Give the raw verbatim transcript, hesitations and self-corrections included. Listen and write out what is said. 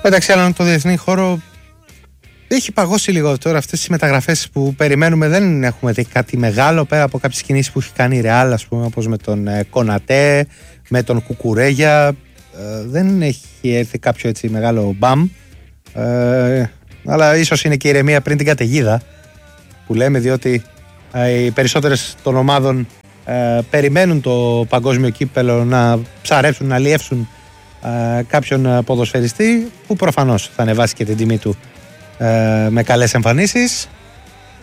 Εντάξει, αλλά το διεθνή χώρο έχει παγώσει λίγο τώρα. Αυτές τις μεταγραφές που περιμένουμε δεν έχουμε δει κάτι μεγάλο πέρα από κάποιες κινήσεις που έχει κάνει η Ρεάλ, ας πούμε, όπως με τον ε, Κονατέ, με τον Κουκουρέγια. Ε, δεν έχει έρθει κάποιο έτσι μεγάλο μπαμ. Ε, αλλά ίσως είναι και η ηρεμία πριν την καταιγίδα που λέμε, διότι ε, οι περισσότερες των ομάδων ε, περιμένουν το παγκόσμιο κύπελο να ψαρέψουν, να αλλιεύσουν ε, κάποιον ποδοσφαιριστή που προφανώς θα ανεβάσει και την τιμή του ε, με καλές εμφανίσεις.